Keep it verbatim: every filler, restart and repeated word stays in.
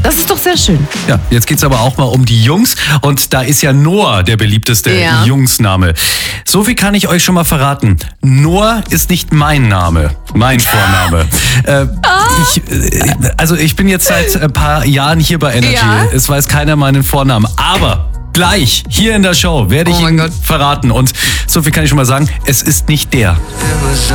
Das ist doch sehr schön. Ja, jetzt geht's aber auch mal um die Jungs. Und da ist ja Noah der beliebteste Ja. Jungsname. So viel kann ich euch schon mal verraten. Noah ist nicht mein Name, mein Vorname. Äh, ich, äh, also ich bin jetzt seit ein paar Jahren hier bei Energy. Ja. Es weiß keiner meinen Vornamen. Aber gleich hier in der Show werde ich Oh mein ihn Gott. verraten. Und so viel kann ich schon mal sagen, es ist nicht der.